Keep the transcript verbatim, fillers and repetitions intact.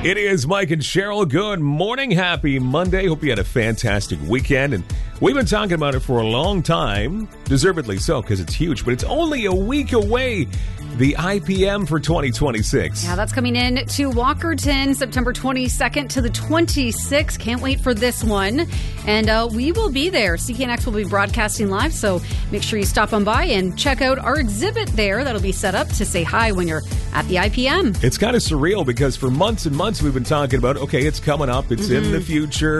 It is Mike and Cheryl. Good morning. Happy Monday. Hope you had a fantastic weekend. And we've been talking about it for a long time. Deservedly so, because it's huge. But it's only a week away. The I P M for twenty twenty-six. Yeah, that's coming in to Walkerton, September twenty-second to the twenty-sixth. Can't wait for this one. And uh, we will be there. C K N X will be broadcasting live, so make sure you stop on by and check out our exhibit there. That'll be set up to say hi when you're at the I P M. It's kind of surreal because for months and months we've been talking about, okay, it's coming up, it's mm-hmm. in the future.